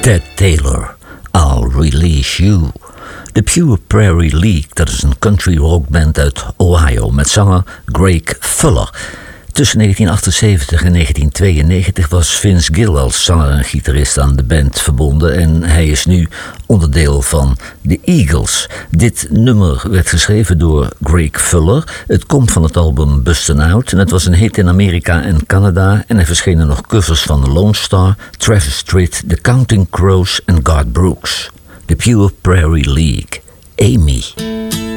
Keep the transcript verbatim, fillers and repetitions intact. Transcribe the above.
Ted Taylor, I'll Release You. De Pure Prairie League, dat is een country rockband uit Ohio met zanger Greg Fuller. Tussen negentien achtenzeventig en negentien tweeënnegentig was Vince Gill als zanger en gitarist aan de band verbonden en hij is nu onderdeel van de Eagles. Dit nummer werd geschreven door Greg Fuller. Het komt van het album Bustin' Out en het was een hit in Amerika en Canada en er verschenen nog covers van Lone Star, Travis Tritt, The Counting Crows en Garth Brooks. The Pure Prairie League. Amy.